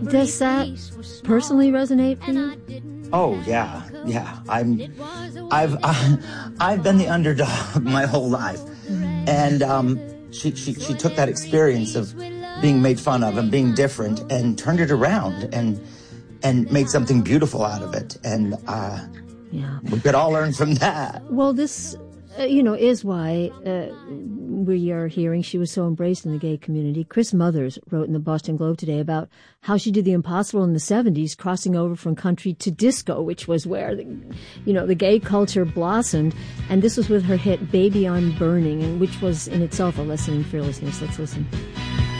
Does that personally resonate for you? Oh yeah. I've been the underdog my whole life, and she took that experience of being made fun of and being different and turned it around and made something beautiful out of it. And we could all learn from that. Well, this, is why we are hearing she was so embraced in the gay community. Chris Mothers wrote in the Boston Globe today about how she did the impossible in the 70s, crossing over from country to disco, which was where the gay culture blossomed. And this was with her hit "Baby I'm Burning," and which was in itself a lesson in fearlessness. Let's listen.